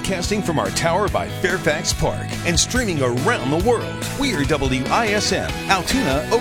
Broadcasting from our tower by Fairfax Park and streaming around the world. We are WISM, Altoona, Oklahoma.